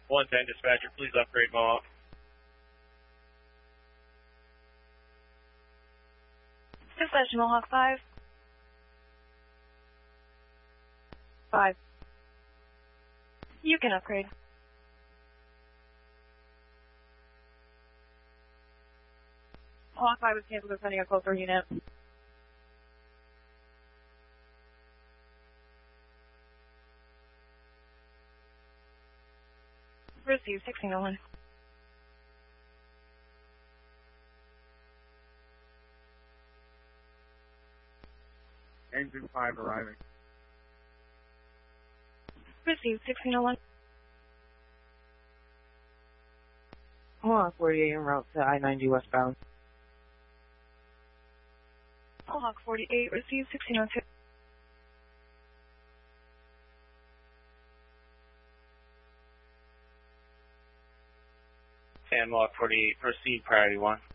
110 dispatcher, please upgrade Mohawk. Dispatch Mohawk 5. 5. You can upgrade. Mohawk 5 is capable of sending a closer unit. Receive 1601. Engine 5 arriving. Receive 1601. Mohawk 48 en route to I-90 westbound. Mohawk 48, receive 1602. And Mohawk 48, proceed priority 1.